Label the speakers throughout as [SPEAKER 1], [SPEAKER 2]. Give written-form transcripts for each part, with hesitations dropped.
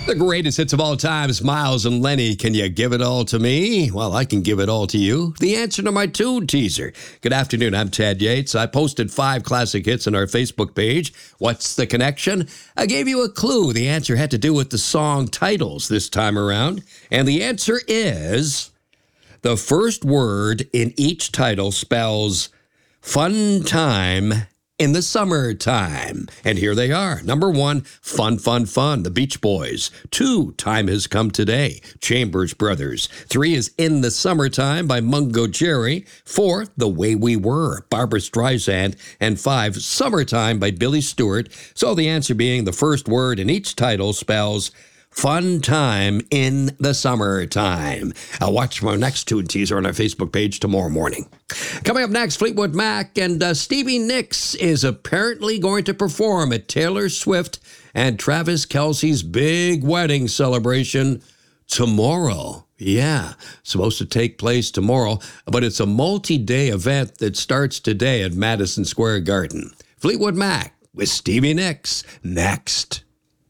[SPEAKER 1] The greatest hits of all time, Miles and Lenny. Can you give it all to me? Well, I can give it all to you. The answer to my tune teaser. Good afternoon, I'm Ted Yates. I posted 5 classic hits on our Facebook page. What's the connection? I gave you a clue. The answer had to do with the song titles this time around. And the answer is the first word in each title spells fun time in the summertime. And here they are. Number 1, Fun, Fun, Fun, the Beach Boys. 2, Time Has Come Today, Chambers Brothers. 3 is In the Summertime by Mungo Jerry. 4, The Way We Were, Barbra Streisand. And 5, Summertime by Billy Stewart. So the answer being the first word in each title spells fun time in the summertime. I'll watch my next tune teaser on our Facebook page tomorrow morning. Coming up next, Fleetwood Mac and Stevie Nicks is apparently going to perform at Taylor Swift and Travis Kelce's big wedding celebration tomorrow. Yeah, supposed to take place tomorrow, but it's a multi-day event that starts today at Madison Square Garden. Fleetwood Mac with Stevie Nicks next.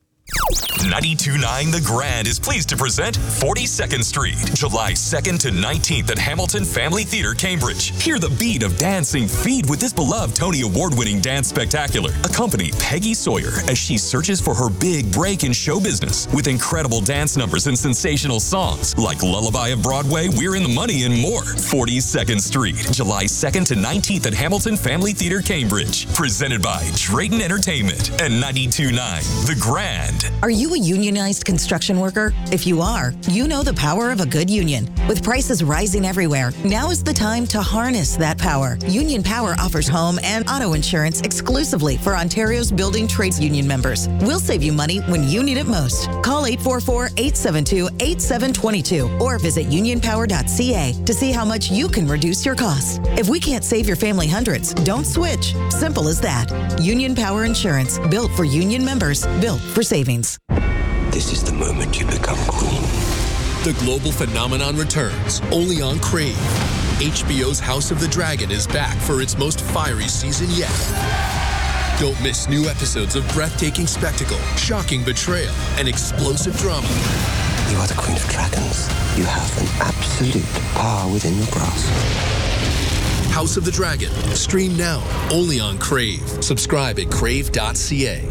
[SPEAKER 2] 92.9 The Grand is pleased to present 42nd Street, July 2nd to 19th at Hamilton Family Theater, Cambridge. Hear the beat of dancing feed with this beloved Tony Award-winning dance spectacular. Accompany Peggy Sawyer as she searches for her big break in show business with incredible dance numbers and sensational songs like Lullaby of Broadway, We're in the Money, and more. 42nd Street, July 2nd to 19th at Hamilton Family Theater, Cambridge. Presented by Drayton Entertainment and 92.9 The Grand.
[SPEAKER 3] Are you a unionized construction worker? If you are, you know the power of a good union. With prices rising everywhere, now is the time to harness that power. Union Power offers home and auto insurance exclusively for Ontario's building trades union members. We'll save you money when you need it most. Call 844-872-8722 or visit unionpower.ca to see how much you can reduce your costs. If we can't save your family hundreds, don't switch. Simple as that. Union Power Insurance, built for union members, built for savings.
[SPEAKER 4] This is the moment you become queen.
[SPEAKER 5] The global phenomenon returns, only on Crave. HBO's House of the Dragon is back for its most fiery season yet. Don't miss new episodes of breathtaking spectacle, shocking betrayal, and explosive drama.
[SPEAKER 4] You are the queen of dragons. You have an absolute power within your grasp.
[SPEAKER 5] House of the Dragon. Stream now, only on Crave. Subscribe at crave.ca.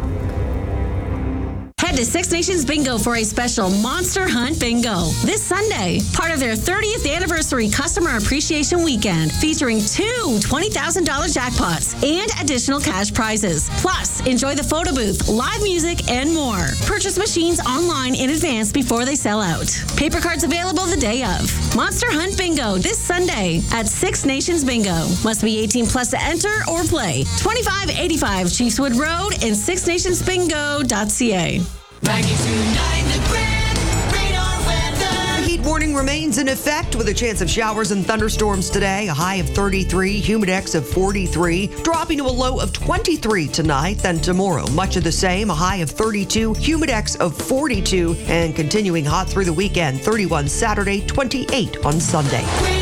[SPEAKER 6] Head to Six Nations Bingo for a special Monster Hunt Bingo this Sunday. Part of their 30th anniversary customer appreciation weekend featuring 2 $20,000 jackpots and additional cash prizes. Plus, enjoy the photo booth, live music, and more. Purchase machines online in advance before they sell out. Paper cards available the day of. Monster Hunt Bingo this Sunday at Six Nations Bingo. Must be 18 plus to enter or play. 2585 Chiefswood Road and sixnationsbingo.ca.
[SPEAKER 7] 92.9 The Grand Radar Weather.
[SPEAKER 8] The heat warning remains in effect with a chance of showers and thunderstorms today. A high of 33, humidex of 43, dropping to a low of 23 tonight. Then tomorrow, much of the same. A high of 32, humidex of 42, and continuing hot through the weekend. 31 Saturday, 28 on Sunday.